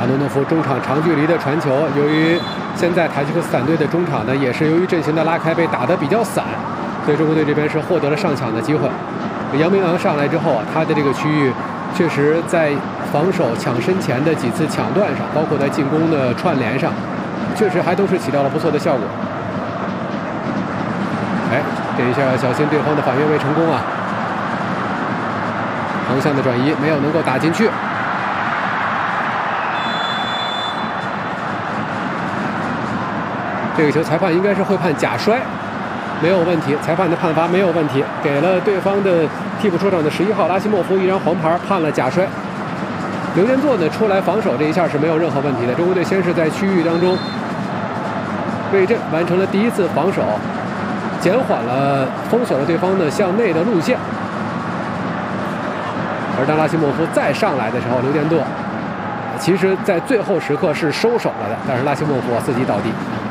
卡诺诺夫中场长距离的传球，由于现在塔吉克斯坦队的中场呢，也是由于阵型的拉开被打得比较散，所以中国队这边是获得了上抢的机会。杨明昂上来之后啊，他的这个区域确实在防守抢身前的几次抢断上，包括在进攻的串联上，确实还都是起到了不错的效果。哎，这一下要小心对方的反越位成功啊！横向的转移没有能够打进去。这个球裁判应该是会判假摔，没有问题，裁判的判罚没有问题，给了对方的替补出场的11号拉西莫夫一张黄牌，判了假摔。刘连座呢出来防守这一下是没有任何问题的。中国队先是在区域当中对阵完成了第一次防守，减缓了封锁了对方的向内的路线。而当拉西莫夫再上来的时候，刘连座其实在最后时刻是收手了的，但是拉西莫夫自己倒地。